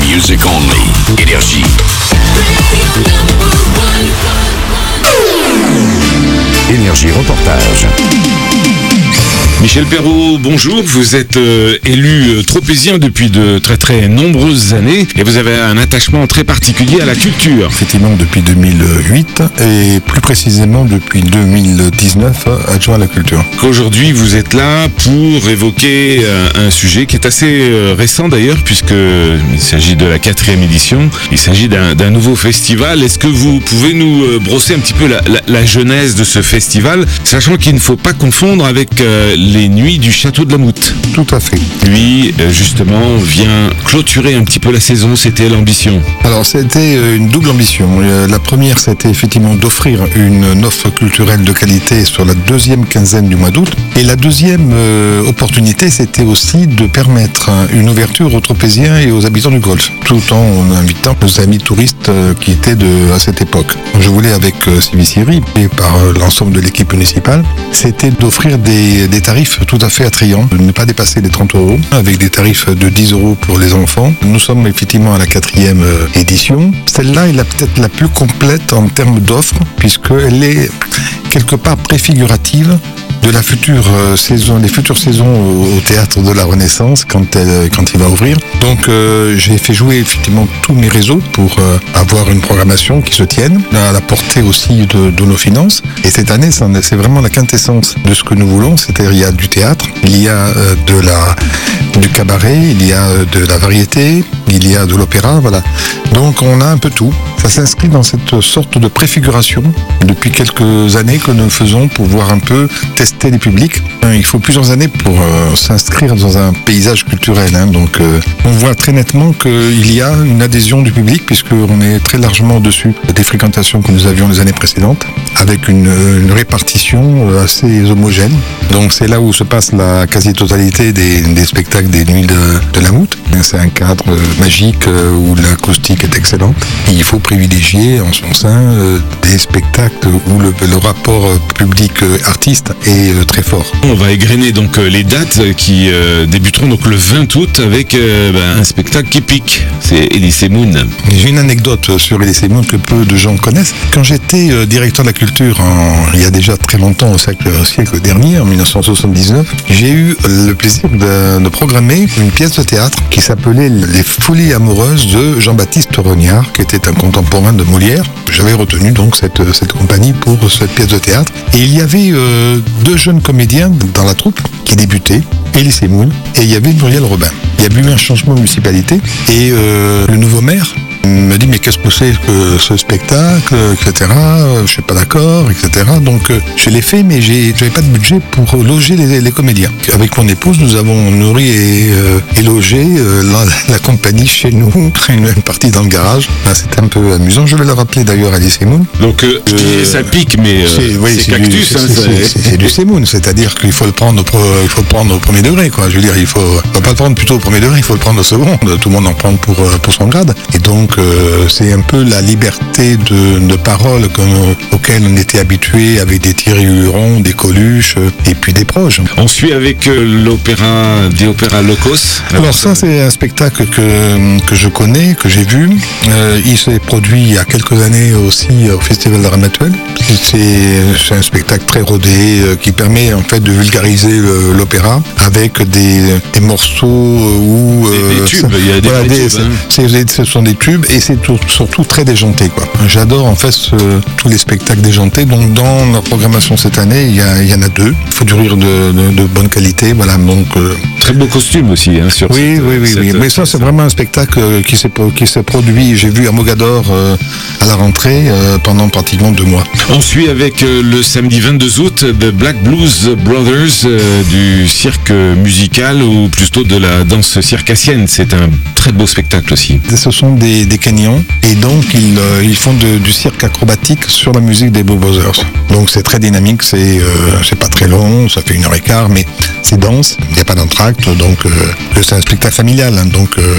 Music only. Énergie. Énergie reportage. Michel Perrault, bonjour. Vous êtes élu tropézien depuis de très très nombreuses années et vous avez un attachement très particulier à la culture. Effectivement, depuis 2008 et plus précisément depuis 2019, adjoint à la culture. Qu'aujourd'hui vous êtes là pour évoquer un sujet qui est assez récent d'ailleurs, puisqu'il s'agit de la 4e édition. Il s'agit d'un nouveau festival. Est-ce que vous pouvez nous brosser un petit peu la genèse de ce festival, sachant qu'il ne faut pas confondre avec les nuits du château de la Moute? Tout à fait. Lui, justement, vient clôturer un petit peu la saison. C'était l'ambition. Alors, c'était une double ambition. La première, c'était effectivement d'offrir une offre culturelle de qualité sur la 2e quinzaine du mois d'août. Et la deuxième opportunité, c'était aussi de permettre une ouverture aux Tropéziens et aux habitants du Golfe, tout en invitant nos amis touristes qui étaient à cette époque. Je voulais, avec Sylvie Siri et par l'ensemble de l'équipe municipale, c'était d'offrir des tarifs tout à fait attrayants, de ne pas dépasser les 30 €, avec des tarifs de 10 € pour les enfants. Nous sommes effectivement à la 4e édition. Celle-là est peut-être la plus complète en termes d'offres, puisqu'elle est quelque part préfigurative de la future saison, les futures saisons au Théâtre de la Renaissance quand il va ouvrir. Donc j'ai fait jouer effectivement tous mes réseaux pour avoir une programmation qui se tienne, à la portée aussi de nos finances. Et cette année, c'est vraiment la quintessence de ce que nous voulons. C'est-à-dire, il y a du théâtre, il y a du cabaret, il y a de la variété, il y a de l'opéra, voilà. Donc on a un peu tout. Ça s'inscrit dans cette sorte de préfiguration depuis quelques années que nous faisons pour voir un peu tester les publics. Il faut plusieurs années pour s'inscrire dans un paysage culturel. Donc on voit très nettement qu'il y a une adhésion du public, puisqu'on est très largement au-dessus des fréquentations que nous avions les années précédentes, avec une répartition assez homogène. Donc c'est là où se passe la quasi-totalité des spectacles des Nuits de la Moute. C'est un cadre magique où l'acoustique est excellente. Et il faut privilégier en son sein des spectacles où le rapport public-artiste est très fort. On va égrener donc les dates qui débuteront donc le 20 août avec un spectacle qui pique. C'est Elysée Moon. J'ai une anecdote sur Elysée Moon que peu de gens connaissent. Quand j'étais directeur de la culture il y a déjà très longtemps, au siècle dernier, en 1979, j'ai eu le plaisir de programmer une pièce de théâtre qui s'appelait Les Folies amoureuses de Jean-Baptiste Rognard, qui était un contemporain de Molière. J'avais retenu donc cette compagnie pour cette pièce de théâtre. Et il y avait 2 jeunes comédiens dans la troupe qui débutaient, Elysée Moon, et il y avait Muriel Robin. Il y a eu un changement de municipalité et le nouveau maire me dit mais qu'est-ce que c'est que ce spectacle, etc. Je suis pas d'accord, etc. Donc je l'ai fait, mais j'avais pas de budget pour loger les comédiens. Avec mon épouse, nous avons nourri et logé la compagnie chez nous, une partie dans le garage. C'était un peu amusant. Je vais le rappeler d'ailleurs à Elysée Moon. Donc ça pique, mais c'est cactus. C'est du Semoun, c'est-à-dire qu'il faut le prendre au premier degré, quoi. Je veux dire, il faut pas le prendre plutôt au premier degré, il faut le prendre au second. Tout le monde en prend pour son grade. Et donc c'est un peu la liberté de parole auquel on était habitué, avec des Thierry Huron, des Coluche et puis des proches. On suit avec des opéras locos. Alors ça, c'est un spectacle que je connais, que j'ai vu. Il s'est produit il y a quelques années aussi au Festival de Ramatuelle. C'est un spectacle très rodé qui permet en fait de vulgariser l'opéra avec des morceaux où des tubes. Il y a des tubes. Ce sont des tubes et c'est surtout très déjanté, quoi. J'adore en fait tous les spectacles déjantés. Donc dans la programmation cette année, il y en a 2. Il faut du rire de bonne qualité, voilà. Donc très beau costume aussi, hein, sur. Oui. Mais ça, c'est vraiment un spectacle qui s'est produit. J'ai vu à Mogador à la rentrée pendant pratiquement 2 mois. On suit avec le samedi 22 août The Black Blues Brothers du cirque musical, ou plutôt de la danse circassienne. C'est un très beau spectacle aussi. Ce sont des Kenyans et donc ils font du cirque acrobatique sur la musique des Blue Brothers. Donc c'est très dynamique, c'est pas très long, ça fait 1h15, mais c'est dense, il n'y a pas d'entracte, donc c'est un spectacle familial, hein, donc